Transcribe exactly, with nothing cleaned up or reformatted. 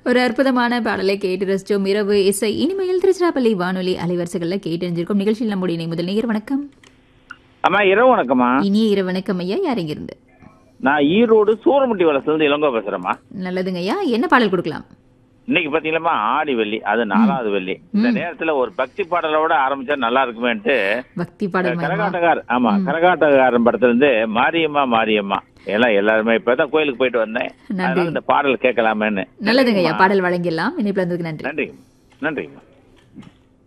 ஒரு அற்புதமான பாடலை கேட்டு ரசிச்சோம். இரவு இசை இனிமையில் திருச்சிராப்பள்ளி வானொலி அலைவரிசைகள்ல கேட்டு அறிஞ்சிருக்கும். நிகழ்ச்சியில் நம்முடைய முதல் நேயர் வணக்கம். அம்மா இரவு வணக்கம்மா. இனிய இரவு வணக்கம் ஐயா. யார் இங்கிருந்து? நான் ஈரோடு சூரமுட்டி வளசுல இருந்து இளங்கோ பேசுறேம்மா. நல்லதுங்க ஐயா. என்ன பாடல் கொடுக்கலாம்? இன்னைக்கு பாத்தீங்களா ஆடி வெள்ளி, அது நாலாவது வெள்ளி. இந்த நேரத்துல ஒரு பக்தி பாடலோட ஆரம்பிச்சா நல்லா இருக்குமேன்ட்டு பக்தி பாடல் கரகாட்டக்கார் ஆமா கரகாட்டக்காரன் படத்துல இருந்து மாரியம்மா மாரியம்மா எல்லாம் எல்லாருமே இப்பதான் கோயிலுக்கு போயிட்டு வந்தேன். அதனால இந்த பாடல் கேட்கலாமேன்னு. நல்லதுங்க ஐயா. பாடல் வழங்கிடலாம். இணைப்புல இருந்ததுக்கு நன்றி. நன்றி நன்றிங்கம்மா.